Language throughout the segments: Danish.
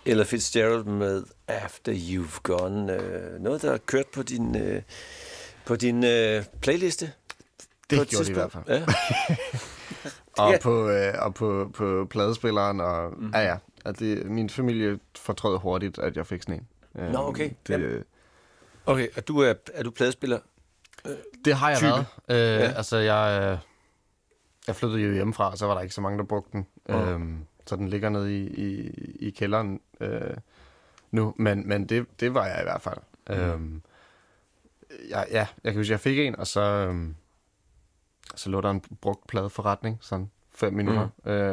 Ella Fitzgerald med After You've Gone. Noget, der har kørt på din playliste? Det gjorde det i hvert fald. Ja. og på pladespilleren. Og, ja. Min familie fortrød hurtigt, at jeg fik sådan en. Nå, okay. Okay, og er du pladespiller? Det har jeg været. Altså, jeg flyttede jo hjemmefra, så var der ikke så mange, der brugte den. Så den ligger nede i kælderen nu. Men det var jeg i hvert fald. Jeg kan huske, jeg fik en, og så lå der en brugt pladeforretning, sådan 5 minutter,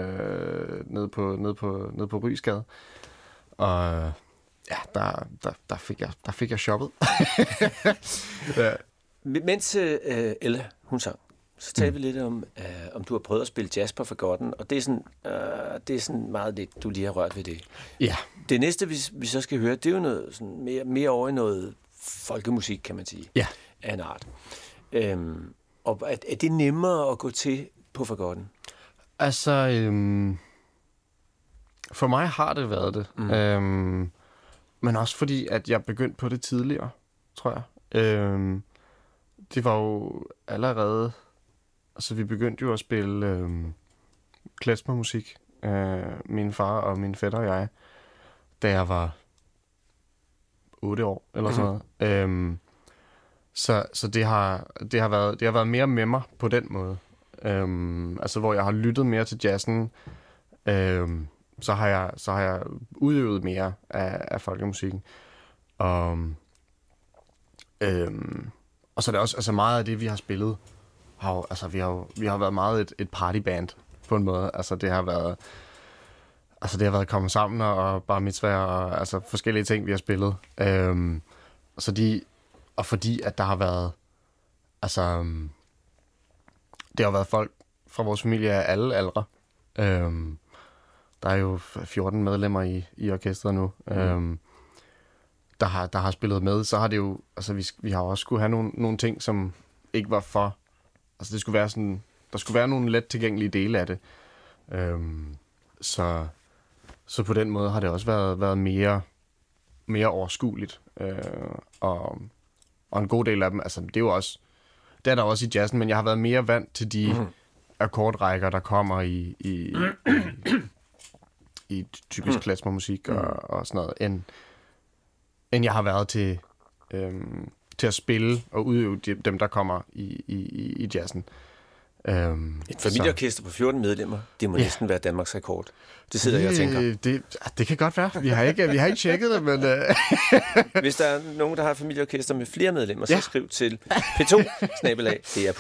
nede på Rysgade. Og ja, der fik jeg shoppet. Ja. Mens Ella, hun sang, så talte vi lidt om du har prøvet at spille jazz på Fagotten, og det er sådan meget lidt, du lige har rørt ved det. Ja. Det næste, vi så skal høre, det er jo noget sådan mere over i noget folkemusik, kan man sige, af en art. Og er det nemmere at gå til på Fagotten? Altså, for mig har det været det. Men også fordi, at jeg begyndte på det tidligere, tror jeg. Det var jo allerede... Altså, vi begyndte jo at spille klezmermusik, min far og min fætter og jeg, da jeg var 8 år, eller sådan noget. Så det har været mere med mig på den måde. Altså, hvor jeg har lyttet mere til jazzen, så har jeg udøvet mere af folkemusikken. Og så er det også, altså meget af det, vi har spillet, vi har været meget et partyband på en måde. Altså det har været kommet sammen og bar mitzvah og altså forskellige ting, vi har spillet. Fordi at der har været, altså det har været folk fra vores familie af alle aldre. Der er jo 14 medlemmer i orkestret nu. Der har spillet med, så har det jo, altså vi har også skulle have nogle ting, som ikke var for, altså det skulle være sådan, der skulle være nogle let tilgængelige dele af det. Så på den måde har det også været mere overskueligt. Og en god del af dem, altså det er jo også, det er der også i jazzen, men jeg har været mere vant til de akkordrækker, der kommer i typisk klezmermusik og sådan noget, end jeg har været til at spille og udøve dem, der kommer i jazzen. Et familieorkester på 14 medlemmer, det må næsten være Danmarks rekord. Det sidder jeg og tænker. Det kan godt være. Vi har ikke tjekket det, men... Hvis der er nogen, der har et familieorkester med flere medlemmer, så skriv til P2-DR